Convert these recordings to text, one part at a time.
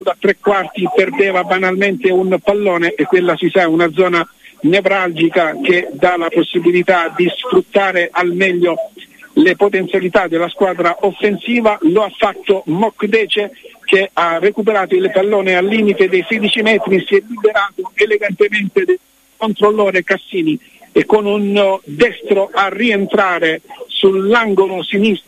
da tre quarti perdeva banalmente un pallone, e quella si sa è una zona nevralgica che dà la possibilità di sfruttare al meglio le potenzialità della squadra offensiva. Lo ha fatto Mokdece, che ha recuperato il pallone al limite dei 16 metri, si è liberato elegantemente del controllore Cassini e con un destro a rientrare sull'angolo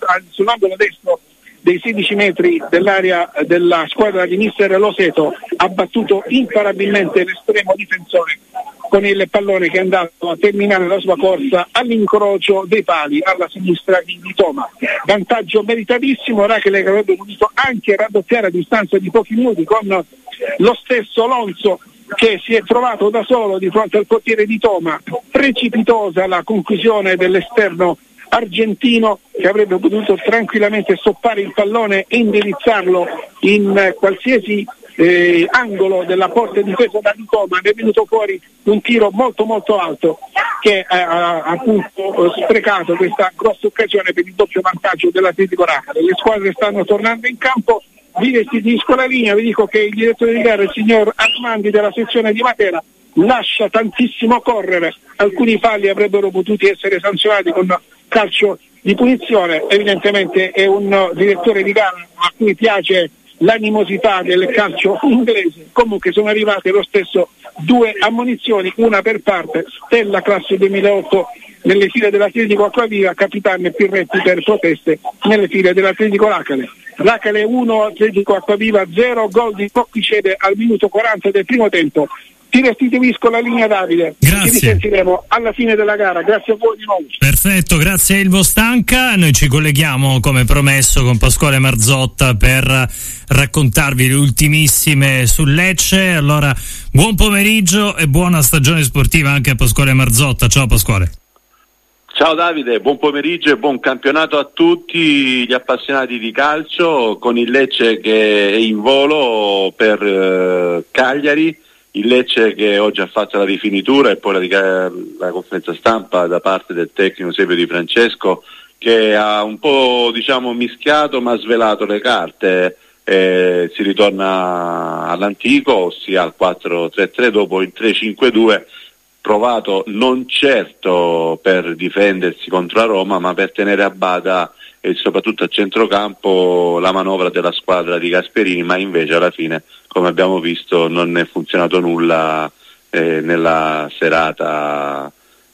destro dei 16 metri dell'area della squadra di mister Loseto ha battuto imparabilmente l'estremo difensore con il pallone che è andato a terminare la sua corsa all'incrocio dei pali alla sinistra di Toma. Vantaggio meritatissimo, Rachele che avrebbe voluto anche raddoppiare a distanza di pochi minuti con lo stesso Alonso, che si è trovato da solo di fronte al portiere di Toma. Precipitosa la conclusione dell'esterno argentino, che avrebbe potuto tranquillamente stoppare il pallone e indirizzarlo in qualsiasi angolo della porta difesa da Toma. Ne è venuto fuori un tiro molto molto alto che ha appunto sprecato questa grossa occasione per il doppio vantaggio dell'Atletico Racale. Le squadre stanno tornando in campo. Vi restituisco la linea, vi dico che il direttore di gara, il signor Armandi della sezione di Matera, lascia tantissimo correre. Alcuni falli avrebbero potuti essere sanzionati con calcio di punizione. Evidentemente è un direttore di gara a cui piace l'animosità del calcio inglese. Comunque sono arrivate lo stesso 2 ammonizioni, una per parte della classe 2008 nelle file dell'Atletico Acquaviva, Capitan e Pirretti per proteste nelle file dell'Atletico Racale. Racale 1, Atletico Acquaviva 0, gol di Poccicede al minuto 40 del primo tempo. Ti restituisco la linea, Davide. Grazie. Ci risentiremo alla fine della gara. Grazie a voi di nuovo. Perfetto, grazie a Ilvo Stanca. Noi ci colleghiamo come promesso con Pasquale Marzotta per raccontarvi le ultimissime sul Lecce. Allora, buon pomeriggio e buona stagione sportiva anche a Pasquale Marzotta. Ciao Pasquale. Ciao Davide, buon pomeriggio e buon campionato a tutti gli appassionati di calcio, con il Lecce che è in volo per Cagliari, il Lecce che oggi ha fatto la rifinitura e poi la conferenza stampa da parte del tecnico Sepio Di Francesco, che ha un po' mischiato ma svelato le carte. Si ritorna all'antico, ossia al 4-3-3 dopo il 3-5-2, provato non certo per difendersi contro la Roma, ma per tenere a bada e soprattutto a centrocampo la manovra della squadra di Gasperini, ma invece alla fine, come abbiamo visto, non è funzionato nulla nella serata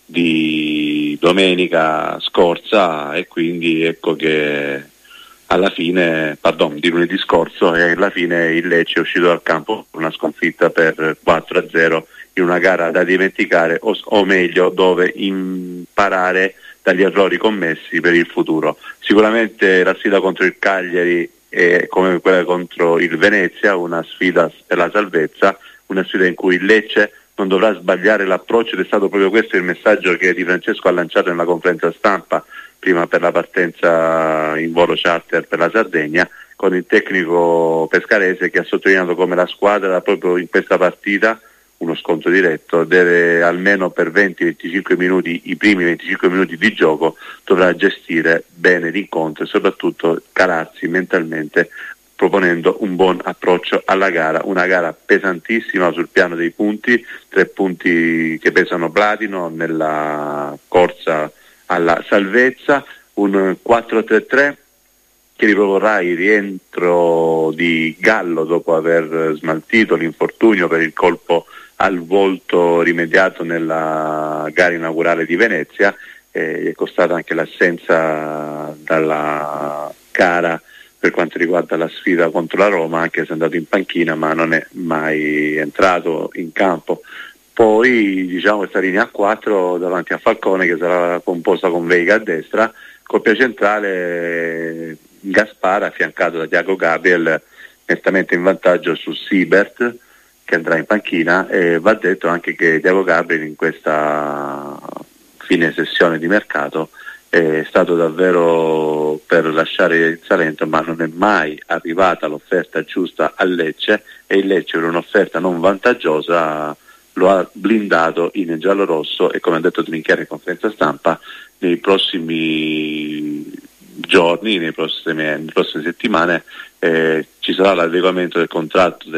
di domenica scorsa, e quindi ecco che alla fine, di lunedì scorso, e alla fine il Lecce è uscito dal campo con una sconfitta per 4-0 in una gara da dimenticare, o meglio dove imparare dagli errori commessi per il futuro. Sicuramente la sfida contro il Cagliari è come quella contro il Venezia, una sfida per la salvezza, una sfida in cui il Lecce non dovrà sbagliare l'approccio, ed è stato proprio questo il messaggio che Di Francesco ha lanciato nella conferenza stampa prima per la partenza in volo charter per la Sardegna, con il tecnico pescarese che ha sottolineato come la squadra proprio in questa partita, uno scontro diretto, deve almeno per 20-25 minuti, i primi 25 minuti di gioco, dovrà gestire bene l'incontro e soprattutto calarsi mentalmente, proponendo un buon approccio alla gara, una gara pesantissima sul piano dei punti, 3 punti che pesano platino nella corsa alla salvezza, un 4-3-3 che riproporrà il rientro di Gallo dopo aver smaltito l'infortunio per il colpo al volto rimediato nella gara inaugurale di Venezia. È costata anche l'assenza dalla gara per quanto riguarda la sfida contro la Roma, anche se è andato in panchina ma non è mai entrato in campo. Poi questa linea a 4 davanti a Falcone, che sarà composta con Veiga a destra, coppia centrale Gaspar affiancato da Thiago Gabriel, nettamente in vantaggio su Siebert, che andrà in panchina. E va detto anche che Thiago Gabriel in questa fine sessione di mercato è stato davvero per lasciare il Salento, ma non è mai arrivata l'offerta giusta al Lecce, e il Lecce, per un'offerta non vantaggiosa, lo ha blindato in giallo-rosso, e come ha detto Trinchieri in conferenza stampa, nei prossimi giorni, nelle prossime settimane, ci sarà l'adeguamento del contratto